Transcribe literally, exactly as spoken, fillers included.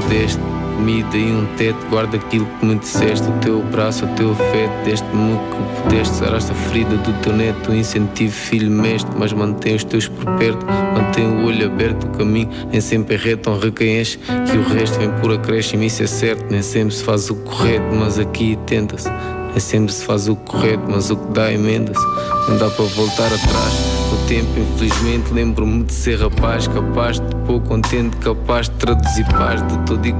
deste comida e um teto, guarda aquilo que me disseste. O teu braço, o teu afeto, deste-me o que pudeste. Saraste a ferida do teu neto, o incentivo, filho mestre. Mas mantém os teus por perto, mantém o olho aberto. O caminho nem sempre é reto, honra quem és, que o resto vem por acréscimo. Isso é certo, nem sempre se faz o correto, mas aqui tenta-se. Nem sempre se faz o correto, mas o que dá emenda-se. Não dá para voltar atrás no tempo, infelizmente. Lembro-me de ser rapaz, capaz de pôr contente, capaz de traduzir paz de todo e